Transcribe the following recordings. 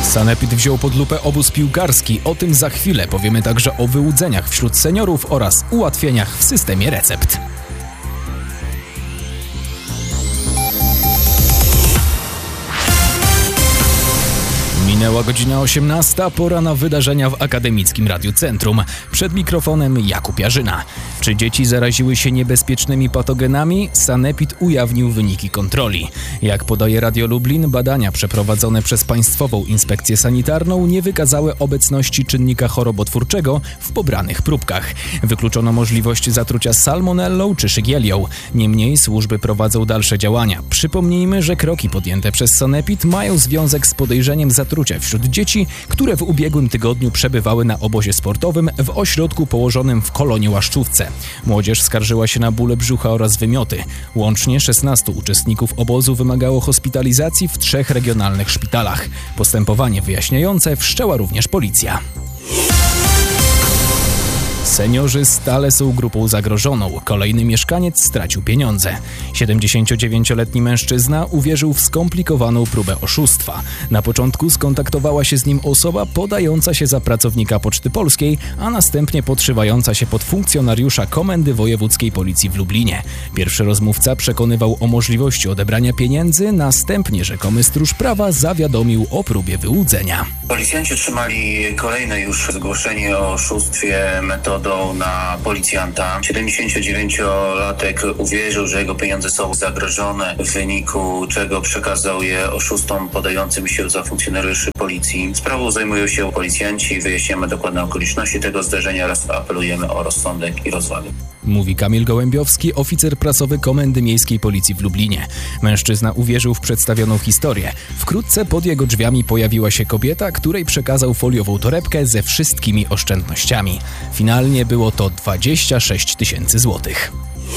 Sanepid wziął pod lupę obóz piłkarski. O tym za chwilę. Powiemy także o wyłudzeniach wśród seniorów oraz ułatwieniach w systemie recept. Minęła godzina 18, pora na wydarzenia w Akademickim Radiu Centrum. Przed mikrofonem Jakub Jarzyna. Czy dzieci zaraziły się niebezpiecznymi patogenami? Sanepid ujawnił wyniki kontroli. Jak podaje Radio Lublin, badania przeprowadzone przez Państwową Inspekcję Sanitarną nie wykazały obecności czynnika chorobotwórczego w pobranych próbkach. Wykluczono możliwość zatrucia salmonellą czy szygielią. Niemniej służby prowadzą dalsze działania. Przypomnijmy, że kroki podjęte przez Sanepid mają związek z podejrzeniem zatrucia wśród dzieci, które w ubiegłym tygodniu przebywały na obozie sportowym w ośrodku położonym w Kolonie Łaszczówce. Młodzież skarżyła się na bóle brzucha oraz wymioty. Łącznie 16 uczestników obozu wymagało hospitalizacji w 3 regionalnych szpitalach. Postępowanie wyjaśniające wszczęła również policja. Seniorzy stale są grupą zagrożoną. Kolejny mieszkaniec stracił pieniądze. 79-letni mężczyzna uwierzył w skomplikowaną próbę oszustwa. Na początku skontaktowała się z nim osoba podająca się za pracownika Poczty Polskiej, a następnie podszywająca się pod funkcjonariusza Komendy Wojewódzkiej Policji w Lublinie. Pierwszy rozmówca przekonywał o możliwości odebrania pieniędzy, następnie rzekomy stróż prawa zawiadomił o próbie wyłudzenia. Policjanci otrzymali kolejne już zgłoszenie o oszustwie metodą na policjanta. 79-latek uwierzył, że jego pieniądze są zagrożone, w wyniku czego przekazał je oszustom podającym się za funkcjonariuszy policji. Sprawą zajmują się policjanci, wyjaśniamy dokładne okoliczności tego zdarzenia oraz apelujemy o rozsądek i rozwagę. Mówi Kamil Gołębiowski, oficer prasowy Komendy Miejskiej Policji w Lublinie. Mężczyzna uwierzył w przedstawioną historię. Wkrótce pod jego drzwiami pojawiła się kobieta, której przekazał foliową torebkę ze wszystkimi oszczędnościami. Finalnie było to 26 000 złotych.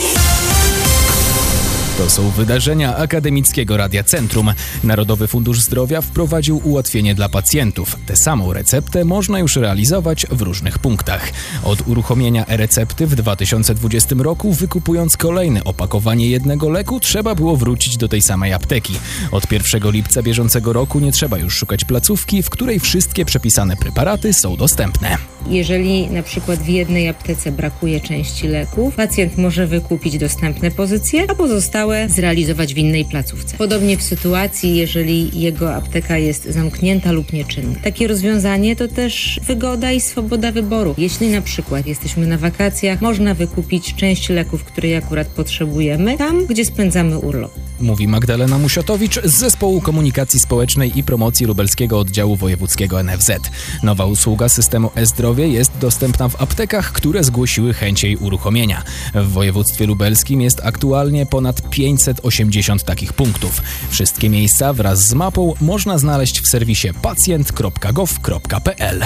To są wydarzenia Akademickiego Radia Centrum. Narodowy Fundusz Zdrowia wprowadził ułatwienie dla pacjentów. Tę samą receptę można już realizować w różnych punktach. Od uruchomienia e-recepty w 2020 roku, wykupując kolejne opakowanie jednego leku, trzeba było wrócić do tej samej apteki. Od 1 lipca bieżącego roku nie trzeba już szukać placówki, w której wszystkie przepisane preparaty są dostępne. Jeżeli na przykład w jednej aptece brakuje części leków, pacjent może wykupić dostępne pozycje, a pozostałe zrealizować w innej placówce. Podobnie w sytuacji, jeżeli jego apteka jest zamknięta lub nieczynna. Takie rozwiązanie to też wygoda i swoboda wyboru. Jeśli na przykład jesteśmy na wakacjach, można wykupić część leków, której akurat potrzebujemy, tam, gdzie spędzamy urlop. Mówi Magdalena Musiotowicz z Zespołu Komunikacji Społecznej i Promocji Lubelskiego Oddziału Wojewódzkiego NFZ. Nowa usługa systemu e-zdrowie jest dostępna w aptekach, które zgłosiły chęć jej uruchomienia. W województwie lubelskim jest aktualnie ponad 580 takich punktów. Wszystkie miejsca wraz z mapą można znaleźć w serwisie pacjent.gov.pl.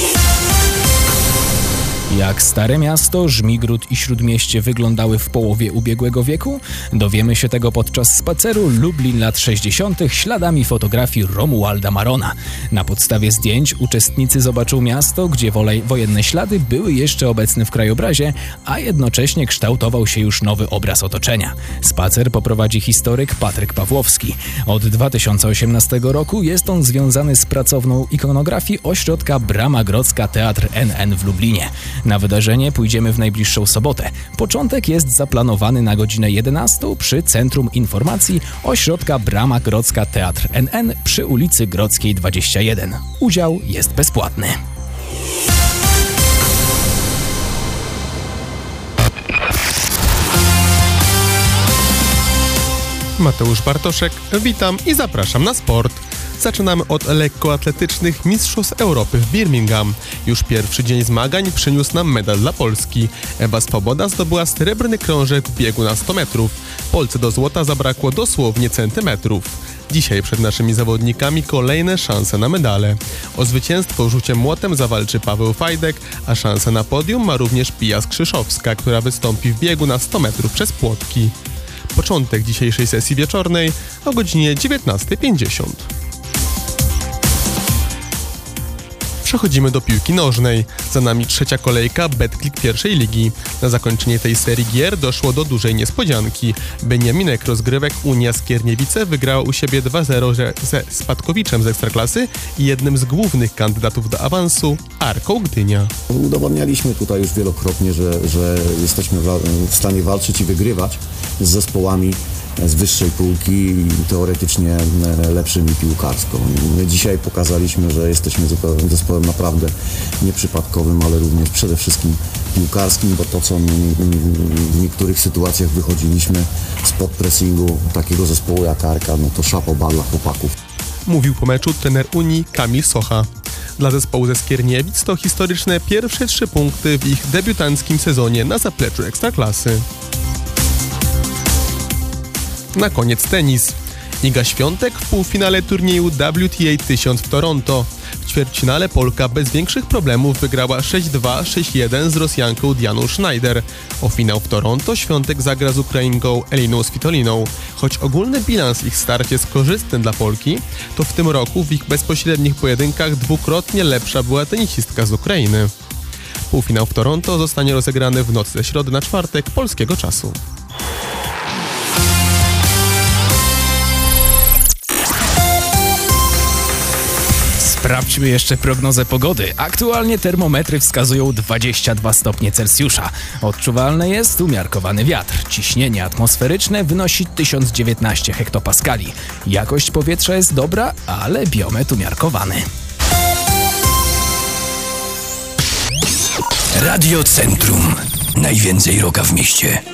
Jak Stare Miasto, Żmigród i Śródmieście wyglądały w połowie ubiegłego wieku? Dowiemy się tego podczas spaceru Lublin lat 60. śladami fotografii Romualda Marona. Na podstawie zdjęć uczestnicy zobaczą miasto, gdzie wojenne ślady były jeszcze obecne w krajobrazie, a jednocześnie kształtował się już nowy obraz otoczenia. Spacer poprowadzi historyk Patryk Pawłowski. Od 2018 roku jest on związany z pracowną ikonografii ośrodka Brama Grodzka Teatr NN w Lublinie. Na wydarzenie pójdziemy w najbliższą sobotę. Początek jest zaplanowany na godzinę 11 przy Centrum Informacji ośrodka Brama Grodzka Teatr NN przy ulicy Grodzkiej 21. Udział jest bezpłatny. Mateusz Bartoszek, witam i zapraszam na sport. Zaczynamy od lekkoatletycznych Mistrzostw Europy w Birmingham. Już pierwszy dzień zmagań przyniósł nam medal dla Polski. Ewa Swoboda zdobyła srebrny krążek w biegu na 100 metrów. Polce do złota zabrakło dosłownie centymetrów. Dzisiaj przed naszymi zawodnikami kolejne szanse na medale. O zwycięstwo rzuciem młotem zawalczy Paweł Fajdek, a szansę na podium ma również Pia Skrzyszowska, która wystąpi w biegu na 100 metrów przez płotki. Początek dzisiejszej sesji wieczornej o godzinie 19:50. Przechodzimy do piłki nożnej. Za nami trzecia kolejka Betclic pierwszej ligi. Na zakończenie tej serii gier doszło do dużej niespodzianki. Beniaminek rozgrywek Unia Skierniewice wygrała u siebie 2-0 ze Spadkowiczem z Ekstraklasy i jednym z głównych kandydatów do awansu, Arką Gdynia. Udowodnialiśmy tutaj już wielokrotnie, że jesteśmy w stanie walczyć i wygrywać z zespołami z wyższej półki i teoretycznie lepszymi piłkarsko. My dzisiaj pokazaliśmy, że jesteśmy zespołem naprawdę nieprzypadkowym, ale również przede wszystkim piłkarskim, bo to, co w niektórych sytuacjach wychodziliśmy spod pressingu takiego zespołu jak Arka, no to szapoba dla chłopaków. Mówił po meczu trener Unii Kamil Socha. Dla zespołu ze Skierniewic to historyczne pierwsze 3 punkty w ich debiutanckim sezonie na zapleczu Ekstraklasy. Na koniec tenis. Iga Świątek w półfinale turnieju WTA 1000 w Toronto. W ćwierćfinale Polka bez większych problemów wygrała 6-2, 6-1 z Rosjanką Dianą Schneider. O finał w Toronto Świątek zagra z Ukrainką Eliną Svitoliną. Choć ogólny bilans ich starć jest korzystny dla Polki, to w tym roku w ich bezpośrednich pojedynkach dwukrotnie lepsza była tenisistka z Ukrainy. Półfinał w Toronto zostanie rozegrany w nocy ze środy na czwartek polskiego czasu. Sprawdźmy jeszcze prognozę pogody. Aktualnie termometry wskazują 22 stopnie Celsjusza. Odczuwalny jest umiarkowany wiatr. Ciśnienie atmosferyczne wynosi 1019 hektopaskali. Jakość powietrza jest dobra, ale biometr umiarkowany. Radio Centrum. Najwięcej rocka w mieście.